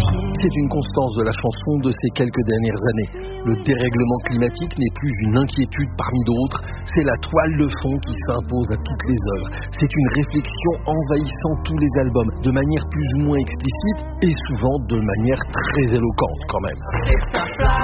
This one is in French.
C'est une constance de la chanson de ces quelques dernières années. Le dérèglement climatique n'est plus une inquiétude parmi d'autres, c'est la toile de fond qui s'impose à toutes les œuvres. C'est une réflexion envahissant tous les albums, de manière plus ou moins explicite et souvent de manière très éloquente quand même.